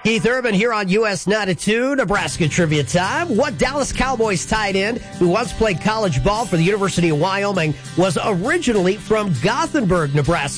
Keith Urban here on US 92, Nebraska Trivia Time. What Dallas Cowboys tight end who once played college ball for the University of Wyoming was originally from Gothenburg, Nebraska?